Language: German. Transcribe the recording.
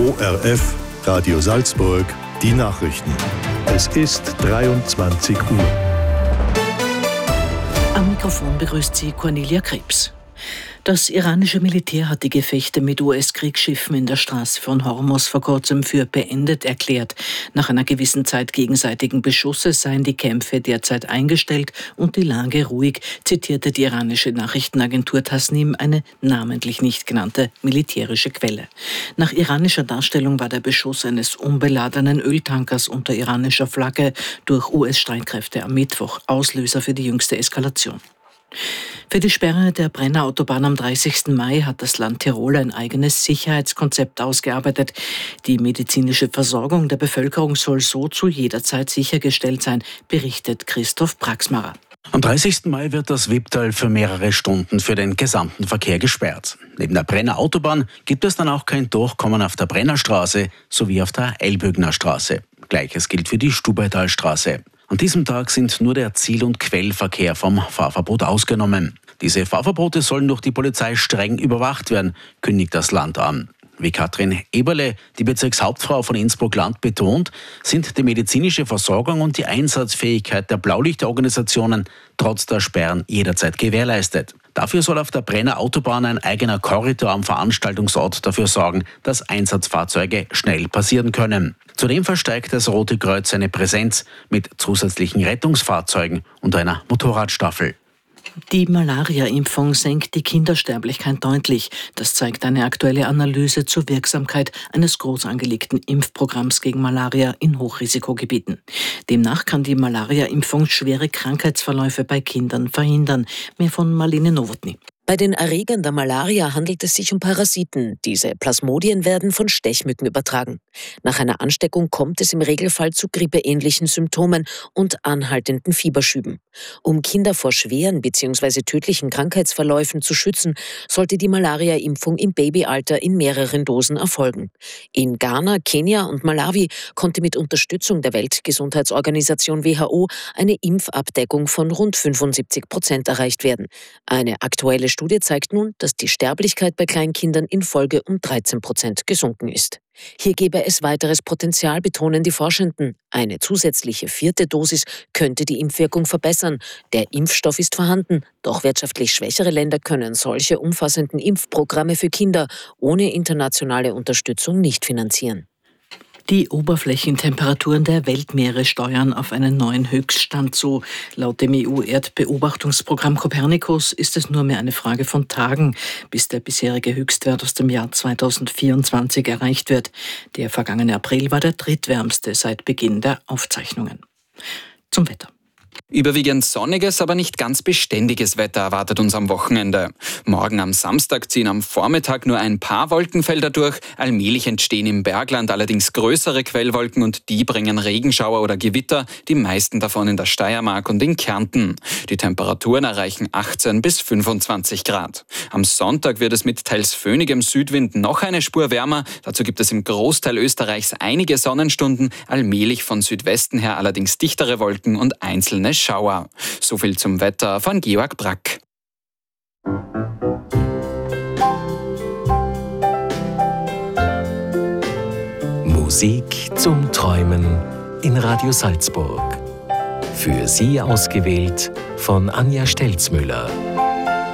ORF Radio Salzburg, die Nachrichten. Es ist 23 Uhr. Am Mikrofon begrüßt sie Cornelia Krebs. Das iranische Militär hat die Gefechte mit US-Kriegsschiffen in der Straße von Hormuz vor kurzem für beendet erklärt. Nach einer gewissen Zeit gegenseitigen Beschusses seien die Kämpfe derzeit eingestellt und die Lage ruhig, zitierte die iranische Nachrichtenagentur Tasnim eine namentlich nicht genannte militärische Quelle. Nach iranischer Darstellung war der Beschuss eines unbeladenen Öltankers unter iranischer Flagge durch US-Streitkräfte am Mittwoch Auslöser für die jüngste Eskalation. Für die Sperre der Brenner Autobahn am 30. Mai hat das Land Tirol ein eigenes Sicherheitskonzept ausgearbeitet. Die medizinische Versorgung der Bevölkerung soll so zu jeder Zeit sichergestellt sein, berichtet Christoph Praxmarer. Am 30. Mai wird das Wipptal für mehrere Stunden für den gesamten Verkehr gesperrt. Neben der Brenner Autobahn gibt es dann auch kein Durchkommen auf der Brennerstraße sowie auf der Elbhügner Straße. Gleiches gilt für die Stubaitalstraße. An diesem Tag sind nur der Ziel- und Quellverkehr vom Fahrverbot ausgenommen. Diese Fahrverbote sollen durch die Polizei streng überwacht werden, kündigt das Land an. Wie Katrin Eberle, die Bezirkshauptfrau von Innsbruck-Land, betont, sind die medizinische Versorgung und die Einsatzfähigkeit der Blaulichtorganisationen trotz der Sperren jederzeit gewährleistet. Dafür soll auf der Brenner Autobahn ein eigener Korridor am Veranstaltungsort dafür sorgen, dass Einsatzfahrzeuge schnell passieren können. Zudem verstärkt das Rote Kreuz seine Präsenz mit zusätzlichen Rettungsfahrzeugen und einer Motorradstaffel. Die Malaria-Impfung senkt die Kindersterblichkeit deutlich. Das zeigt eine aktuelle Analyse zur Wirksamkeit eines groß angelegten Impfprogramms gegen Malaria in Hochrisikogebieten. Demnach kann die Malaria-Impfung schwere Krankheitsverläufe bei Kindern verhindern. Mehr von Marlene Nowotny. Bei den Erregern der Malaria handelt es sich um Parasiten. Diese Plasmodien werden von Stechmücken übertragen. Nach einer Ansteckung kommt es im Regelfall zu grippeähnlichen Symptomen und anhaltenden Fieberschüben. Um Kinder vor schweren bzw. tödlichen Krankheitsverläufen zu schützen, sollte die Malaria-Impfung im Babyalter in mehreren Dosen erfolgen. In Ghana, Kenia und Malawi konnte mit Unterstützung der Weltgesundheitsorganisation WHO eine Impfabdeckung von rund 75% erreicht werden. Eine aktuelle Studie zeigt nun, dass die Sterblichkeit bei Kleinkindern in Folge um 13% gesunken ist. Hier gäbe es weiteres Potenzial, betonen die Forschenden. Eine zusätzliche 4. Dosis könnte die Impfwirkung verbessern. Der Impfstoff ist vorhanden, doch wirtschaftlich schwächere Länder können solche umfassenden Impfprogramme für Kinder ohne internationale Unterstützung nicht finanzieren. Die Oberflächentemperaturen der Weltmeere steuern auf einen neuen Höchststand zu. Laut dem EU-Erdbeobachtungsprogramm Copernicus ist es nur mehr eine Frage von Tagen, bis der bisherige Höchstwert aus dem Jahr 2024 erreicht wird. Der vergangene April war der drittwärmste seit Beginn der Aufzeichnungen. Zum Wetter. Überwiegend sonniges, aber nicht ganz beständiges Wetter erwartet uns am Wochenende. Morgen am Samstag ziehen am Vormittag nur ein paar Wolkenfelder durch. Allmählich entstehen im Bergland allerdings größere Quellwolken und die bringen Regenschauer oder Gewitter, die meisten davon in der Steiermark und in Kärnten. Die Temperaturen erreichen 18 bis 25 Grad. Am Sonntag wird es mit teils föhnigem Südwind noch eine Spur wärmer. Dazu gibt es im Großteil Österreichs einige Sonnenstunden, allmählich von Südwesten her allerdings dichtere Wolken und einzelne Schauer. So viel zum Wetter von Georg Brack. Musik zum Träumen in Radio Salzburg. Für Sie ausgewählt von Anja Stelzmüller.